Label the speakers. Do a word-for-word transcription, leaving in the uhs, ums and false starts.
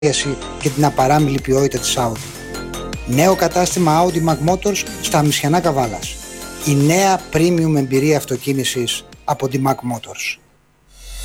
Speaker 1: και την απαράμιλη ποιότητα της Audi. Νέο κατάστημα Audi Mac Motors στα Μισιανά Καβάλας. Η νέα premium εμπειρία αυτοκίνησης από τη Mac Motors.